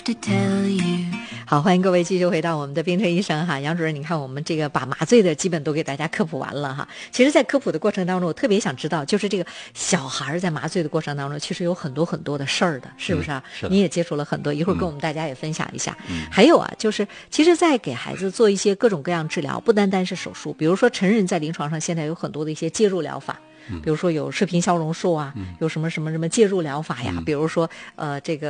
好，欢迎各位继续回到我们的冰城医生哈，杨主任，你看我们这个把麻醉的基本都给大家科普完了哈。其实在科普的过程当中，我特别想知道，就是这个小孩在麻醉的过程当中，其实有很多很多的事儿的，是不是啊？ 是的。 你也接触了很多，一会儿跟我们大家也分享一下。还有啊，就是其实在给孩子做一些各种各样治疗，不单单是手术，比如说成人在临床上现在有很多的一些介入疗法。比如说有射频消融术啊，有什么什么什么介入疗法呀，比如说这个